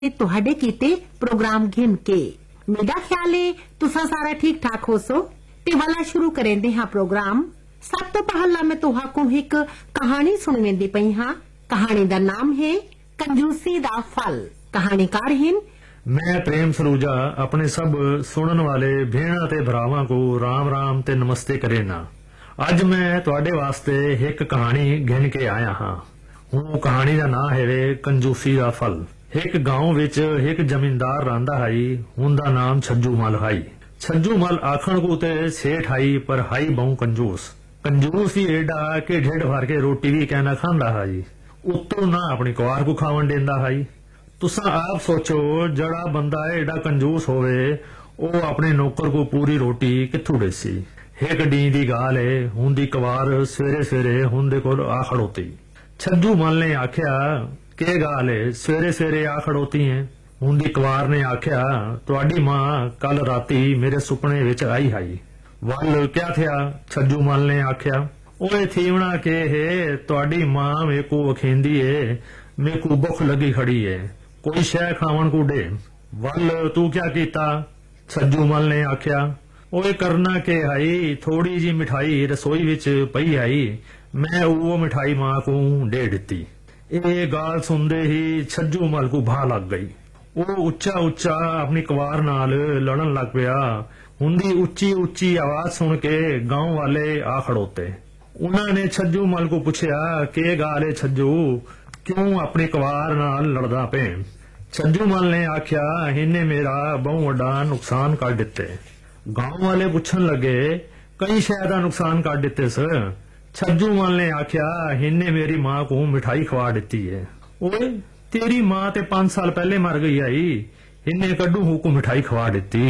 ਤੁਹਾਡੇ ਕੀਤੇ ਪ੍ਰੋਗਰਾਮ ਘਿਣ ਕੇ ਮੇਰਾ ਖਿਆਲ ਹੈ ਤੁਸੀਂ ਸਾਰਾ ਠੀਕ ਠਾਕ ਹੋ ਸੋ ਤੇ ਵਾਲਾ ਸ਼ੁਰੂ ਕरेंदे ਹਾਂ ਪ੍ਰੋਗਰਾਮ। ਸਭ ਤੋਂ ਪਹਿਲਾਂ ਮੈਂ ਤੁਹਾਨੂੰ ਇੱਕ ਕਹਾਣੀ ਸੁਣਾਉਂਦੀ ਪਈ ਹਾਂ। ਕਹਾਣੀ ਦਾ ਨਾਮ ਹੈ ਕੰਜੂਸੀ ਦਾ ਫਲ। ਕਹਾਣੀਕਾਰ ਹਨ मैं प्रेम सरूजा अपने सब सुनन वाले भेणा ते भरावां को राम राम ते नमस्ते करे ना। अज मैं तुहाडे वास्ते एक कहानी घिन के आया हां। हूं कहानी दा नाम है कंजूसी दा फल। एक गांव विच एक जमींदार रहिंदा हाई, हुंदा नाम छज्जू मल हाई। छज्जू मल आखण को ते सेठ हाई पर हाई बहु कंजूस। कंजूस ही एडा के ढिड भर के रोटी भी कहना खांदा हाई, उत्तों ना अपनी कुआर को खावन देंदा हाई। तुसा आप सोचो जड़ा बंदा एडा कंजूस होवे ओ अपने नौकर को पूरी रोटी कित्थों देसी। एक डी दी गाल है, हुंदी कवार सवेरे सवेरे हुंदे कोल आ खड़ोती। छज्जू मल ने आख्या के गाल है सवेरे सवेरे आ खड़ोती है। हुंदी कवार ने आख्या तुहाडी मां कल राती मेरे सुपने विच आई हाई। वल क्या थिया? छज्जू मल ने आख्या ओए थीवना के है तुहाडी मां मेरे को वखेंदी है, मेरे को भुख लगी खड़ी है, कोई शह खावन को दे। वल तू क्या कीता? छज्जू मल ने आख्या ओए करना के हाई थोड़ी जी मिठाई रसोई विच पई आई, मैं वो मिठाई मां को दे दिती। ये गाल सुनदे ही छज्जू मल को भा लग गई। वो उच्चा उच्चा अपनी कवार नाल लड़न लग पिया। हुंदी उच्ची उच्ची आवाज सुन के गांव वाले आ खड़ोते। उन्होंने छज्जू मल को पूछया के गाल है छज्जू, क्यों अपनी कवार नाल लड़दा पे? छज्जू मल ने आख्या इन्हें मेरा बहु वड्डा नुकसान कर दिते। गांव वाले पूछन लगे कई शय दा नुकसान कर दिते सर। छज्जू मल ने आख्या इन्हें मेरी मां को मिठाई खवा दिती है। ओए तेरी मां ते 5 साल पहले मर गई आई, इन्हें कड्डू हूं को मिठाई खवा दिती।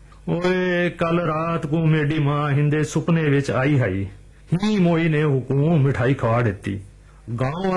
ओए कल रात को मेरी मां हिंदे सुपने विच आई हाई, ही मोई ने हुकूम मिठाई खवा दिती। गांव